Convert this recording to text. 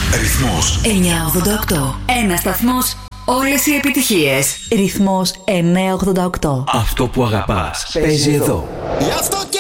Ρυθμός 988. Ένας σταθμός, όλες οι επιτυχίες. Ρυθμός 988. Αυτό που αγαπάς παίζει εδώ. Γι' αυτό